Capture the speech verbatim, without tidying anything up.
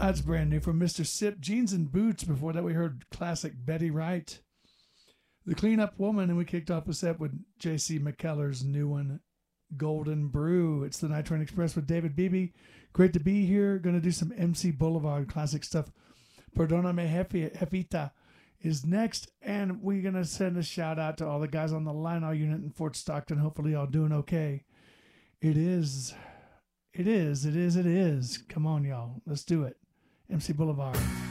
That's brand new from Mister Sip. Jeans and Boots. Before that, we heard classic Betty Wright. The Cleanup Woman, and we kicked off the set with J C McKellar's new one, Golden Brew. It's the Night Train Express with David Beebe. Great to be here. Going to do some M C Boulevard classic stuff. Perdóname Jefe- Jefita is next, and we're going to send a shout out to all the guys on the Lionel unit in Fort Stockton. Hopefully y'all doing okay. It is, it is, it is, it is. Come on, y'all. Let's do it. M C Boulevard.